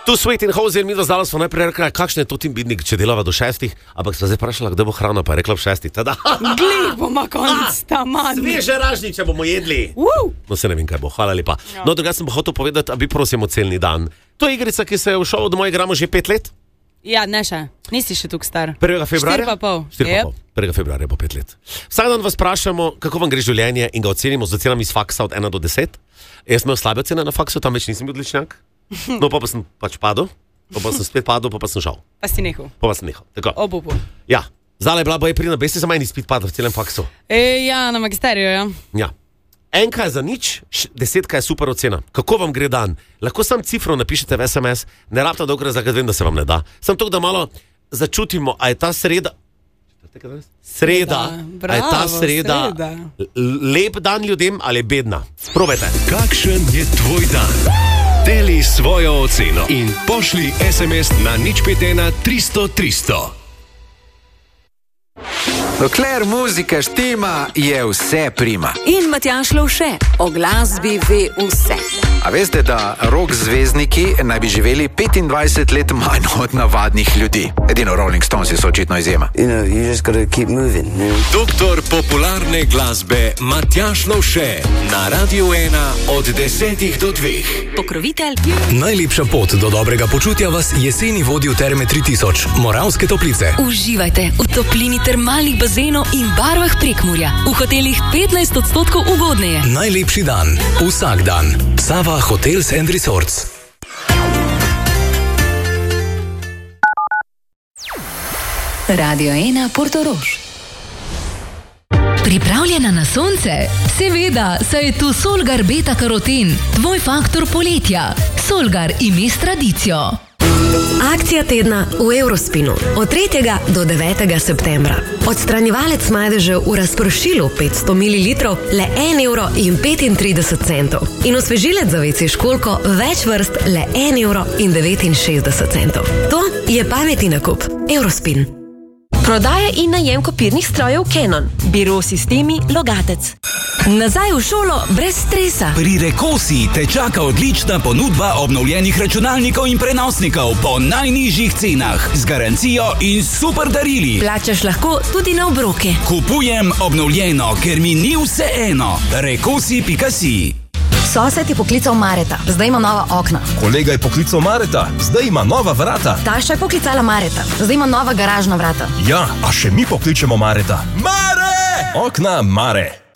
Tu Sweet in Hozier, mi zdaj smo najprej rekli, kakšen je to tim bidnik, če delava do 6, ampak sva zdaj vprašala, kdo bo hrana, pa je rekla v 6. Tada. Glej, bomo konec tam. Sveže ražniče bomo jedli. No se ne vem, kaj bo, hvala lepa. No, drugače sem hotel povedati, a bi prosim o celni dan. To je igrica, ki se je v šovu domov igramo že 5 let. Ja, ne še, nisi še tukaj star. 1. februarja? 4,5. 1. februarja bo 5 let. Vsak dan vas vprašamo, kako vam gre življenje in ga ocenimo z ocenami iz faksa od 1 do 10. Jaz sem imel slabe ocene na faksu, tam več nisem bil odličnjak. No, pa sem pač padel, pa sem spet padel, pa sem šel. Pa si nehal. Pa sem nehal, tako. Obupu. Ja, zdaj je bila boje pridna, besti za manj izpit padel v celem faksu. Ja, na magisteriju, ja. Ja. Enka je za nič, 10 je super ocena. Kako vam gre dan? Lahko sam cifro napišete v SMS, ne rabite dolgo razlagati, vem, da se vam ne da. Sam to, da malo začutimo, a je ta sreda... Bravo, a je ta sreda lep dan ljudem ali je bedna? Probajte. Kakšen je tvoj dan? Deli svojo oceno in pošli SMS na 051 300 300. Dokler muzika štima, je vse prima. In Matjaž Lovše o glasbi ve vse. A veste, da rock zvezdniki naj bi živeli 25 let manj od navadnih ljudi? Edino Rolling Stones so očitno izjema. You just gotta keep moving. Doktor popularne glasbe Matjaž Lovše na Radio 1 od 10 do 2. Pokrovitelj. Najlepša pot do dobrega počutja vas jeseni vodi v Terme 3000, Moravske Toplice. Uživajte v toplini termalnih bazenov in barvah Prekmurja. V hotelih 15% ugodneje. Najlepši dan, vsak dan. Sava Hotels and Resorts. Radio 1 Portorož. Pripravljena na sonce? Seveda, saj je tu Solgar Beta Karoten, tvoj faktor poletja. Solgar ime s tradicijo. Akcija tedna v Eurospinu od 3. do 9. septembra. Odstranjevalec madežev v razpršilu 500 ml le 1,35 €. In osvežilec za WC školjko več vrst le 1,69 €. To je pametni nakup. Eurospin. Prodaja in najem kopirnih strojev Canon. Biro sistemi Logatec. Nazaj v šolo brez stresa. Pri Rekosi te čaka odlična ponudba obnovljenih računalnikov in prenosnikov po najnižjih cenah, z garancijo in super darili. Plačaš lahko tudi na obroke. Kupujem obnovljeno, ker mi ni vseeno. Rekosi.si. Sosed je poklical Mareta, zdaj ima nova okna. Kolega je poklical Mareta, zdaj ima nova vrata. Taša je poklicala Mareta, zdaj ima nova garažna vrata. Ja, a še mi pokličemo Mareta. Mare! Okna Mare.